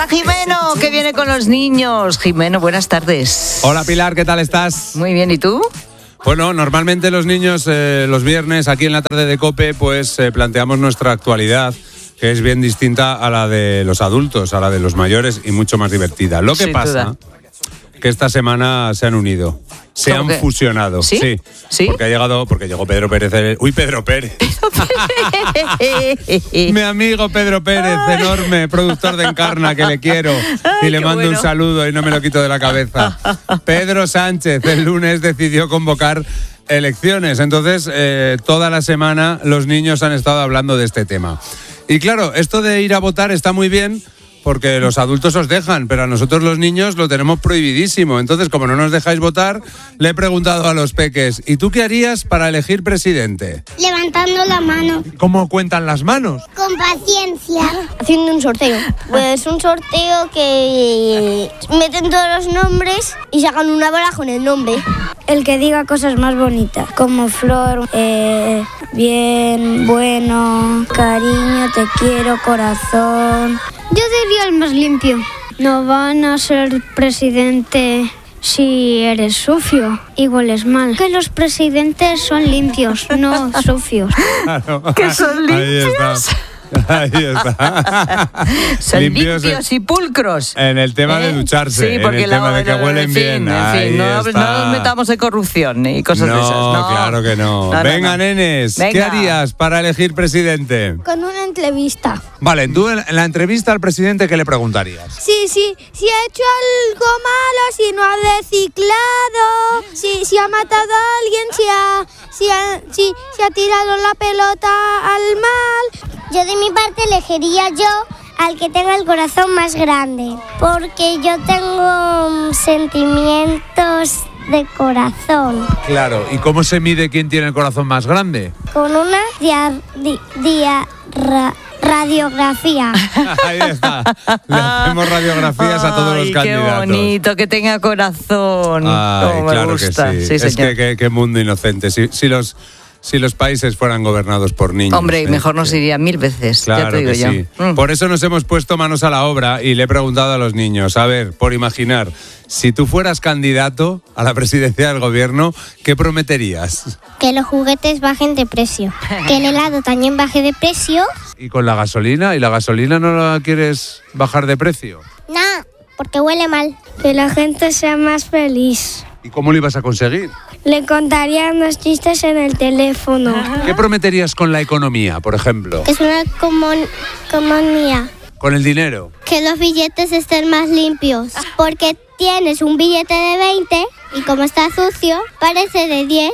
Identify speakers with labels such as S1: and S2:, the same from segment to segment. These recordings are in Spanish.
S1: está Jimeno, que viene con los niños. Jimeno, buenas tardes.
S2: Hola Pilar, ¿qué tal estás?
S1: Muy bien, ¿y tú?
S2: Bueno, normalmente los niños los viernes aquí en la tarde de COPE pues planteamos nuestra actualidad, que es bien distinta a la de los adultos, a la de los mayores y mucho más divertida. Lo que pasa que esta semana se han unido, se han fusionado.
S1: ¿Sí?
S2: Sí. Porque llegó Pedro Pérez. Uy, Pedro Pérez. Mi amigo Pedro Pérez, enorme productor de Encarna, que le quiero. Y le mando un saludo y no me lo quito de la cabeza. Pedro Sánchez el lunes decidió convocar elecciones. Entonces, toda la semana los niños han estado hablando de este tema. Y claro, esto de ir a votar está muy bien, porque los adultos os dejan, pero a nosotros los niños lo tenemos prohibidísimo. Entonces, como no nos dejáis votar, le he preguntado a los peques, ¿y tú qué harías para elegir presidente?
S3: Levantando la mano.
S2: ¿Cómo cuentan las manos?
S3: Con paciencia.
S4: Haciendo un sorteo. Pues un sorteo que meten todos los nombres y sacan una bola con el nombre.
S5: El que diga cosas más bonitas, como flor, bien, bueno, cariño, te quiero, corazón.
S6: Yo diría el más limpio. No van a ser presidente si eres sucio y hueles mal. Que los presidentes son limpios, no sucios.
S2: Claro.
S1: ¿Que son limpios?
S2: Ahí está.
S1: Son limpios y pulcros.
S2: En el tema de ducharse,
S1: sí, porque
S2: en el tema de que huelen bien.
S1: No nos metamos en corrupción y cosas de esas. No,
S2: claro que no. Venga, nenes,
S1: venga.
S2: ¿Qué harías para elegir presidente?
S4: Con una entrevista.
S2: Vale, tú en la entrevista al presidente, ¿qué le preguntarías?
S4: Sí, si ha hecho algo malo, si no ha reciclado, si ha matado a alguien, si ha tirado la pelota al mal.
S3: Yo de mi parte elegiría al que tenga el corazón más grande, porque yo tengo sentimientos de corazón.
S2: Claro, ¿y cómo se mide quién tiene el corazón más grande?
S3: Con una radiografía.
S2: Ahí está. Le hacemos radiografías a todos los candidatos.
S1: Qué bonito, que tenga corazón.
S2: Ay,
S1: me
S2: claro
S1: gusta.
S2: que sí. Es que qué mundo inocente. Si los países fueran gobernados por niños.
S1: Hombre, mejor nos iría 1000 veces,
S2: claro,
S1: ya te digo
S2: que
S1: yo.
S2: Sí. Por eso nos hemos puesto manos a la obra y le he preguntado a los niños, a ver, por imaginar, si tú fueras candidato a la presidencia del gobierno, ¿qué prometerías?
S3: Que los juguetes bajen de precio. Que el helado también baje de precio.
S2: ¿Y con la gasolina? ¿Y la gasolina no la quieres bajar de precio?
S3: No, porque huele mal.
S5: Que la gente sea más feliz.
S2: ¿Y cómo lo ibas a conseguir?
S5: Le contaría unos chistes en el teléfono.
S2: ¿Qué prometerías con la economía, por ejemplo?
S3: Que es una comunidad.
S2: ¿Con el dinero?
S3: Que los billetes estén más limpios. Porque tienes un billete de 20 y como está sucio, parece de 10.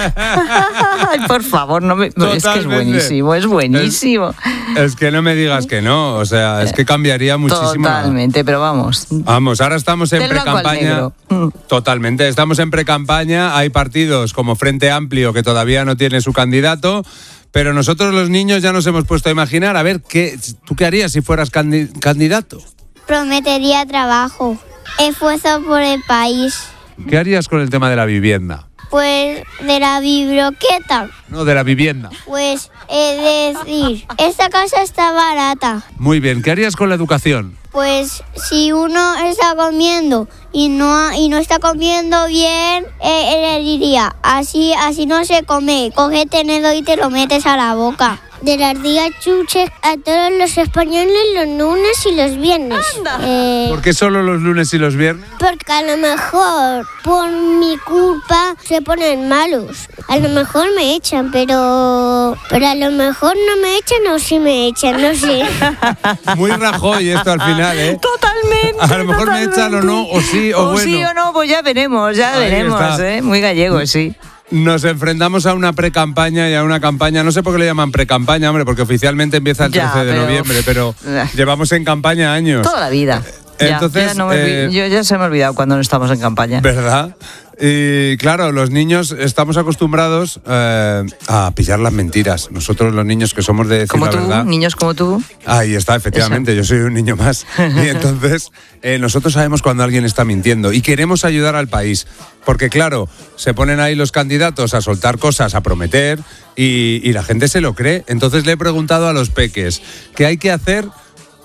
S1: Ay, por favor, es que es buenísimo.
S2: Es que no me digas que no, o sea, es que cambiaría muchísimo.
S1: Totalmente, pero vamos.
S2: Vamos, ahora estamos en precampaña. Totalmente, estamos en precampaña, hay partidos como Frente Amplio que todavía no tiene su candidato, pero nosotros los niños ya nos hemos puesto a imaginar, a ver, ¿tú qué harías si fueras candidato?
S3: Prometería trabajo, esfuerzo por el país.
S2: ¿Qué harías con el tema de la vivienda?
S3: Pues de la biblioteca.
S2: No, de la vivienda.
S3: Pues decir, esta casa está barata.
S2: Muy bien, ¿qué harías con la educación?
S3: Pues si uno está comiendo y no está comiendo bien, le diría, así no se come, coge tenedor y te lo metes a la boca. De las días chuches a todos los españoles los lunes y los viernes.
S2: ¿Por qué solo los lunes y los viernes?
S3: Porque a lo mejor por mi culpa se ponen malos. A lo mejor me echan, pero a lo mejor no me echan o sí me echan, no sé.
S2: Muy Rajoy esto al final, ¿eh?
S1: Totalmente.
S2: A lo mejor me echan o no, o sí, o bueno.
S1: Sí o no, pues ya veremos, ¿eh? Muy gallego, sí.
S2: Nos enfrentamos a una precampaña y a una campaña, no sé por qué le llaman precampaña, hombre, porque oficialmente empieza el 13 de noviembre, pero llevamos en campaña años.
S1: Toda la vida.
S2: Entonces,
S1: yo ya se me ha olvidado cuando no estamos en campaña.
S2: ¿Verdad? Y claro, los niños estamos acostumbrados a pillar las mentiras. Nosotros los niños que somos de decir la verdad.
S1: Niños como tú.
S2: Ahí está, efectivamente, yo soy un niño más. Y entonces nosotros sabemos cuando alguien está mintiendo y queremos ayudar al país. Porque claro, se ponen ahí los candidatos a soltar cosas, a prometer y la gente se lo cree. Entonces le he preguntado a los peques, ¿qué hay que hacer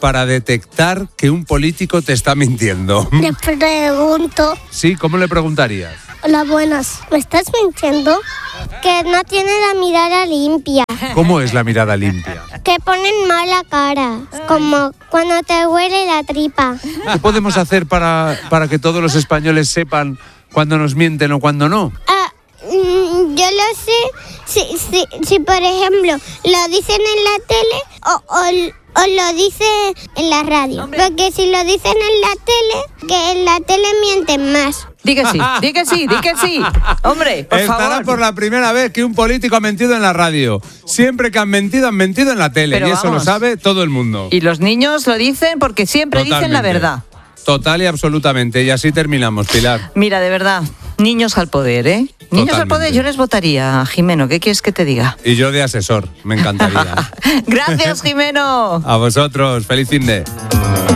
S2: para detectar que un político te está mintiendo?
S3: Le pregunto.
S2: Sí, ¿cómo le preguntarías?
S3: Hola, buenas. ¿Me estás mintiendo? Que no tiene la mirada limpia.
S2: ¿Cómo es la mirada limpia?
S3: Que ponen mala cara. Como cuando te huele la tripa.
S2: ¿Qué podemos hacer para que todos los españoles sepan cuándo nos mienten o cuándo no?
S3: Yo lo sé. Si por ejemplo lo dicen en la tele o lo dice en la radio. Porque si lo dicen en la tele, que en la tele mienten más.
S1: Di que sí, di que sí, di que sí. Hombre, por
S2: Estará
S1: favor.
S2: por la primera vez que un político ha mentido en la radio. Siempre que han mentido en la tele.
S1: Pero
S2: y eso
S1: vamos.
S2: lo sabe todo el mundo.
S1: Y los niños lo dicen porque siempre dicen la
S2: Totalmente.
S1: verdad.
S2: Total y absolutamente. Y así terminamos, Pilar.
S1: Mira, de verdad, niños al poder, ¿eh? Niños al poder,
S2: Totalmente.
S1: yo les votaría, Jimeno. ¿Qué quieres que te diga?
S2: Y yo de asesor. Me encantaría.
S1: Gracias, Jimeno.
S2: A vosotros. Feliz fin de.